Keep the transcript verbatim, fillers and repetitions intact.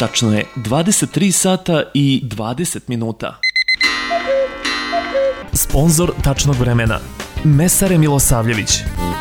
Tačno je dvadeset tri sata i dvadeset minuta. Sponzor tačnog vremena Mesare Milosavljević.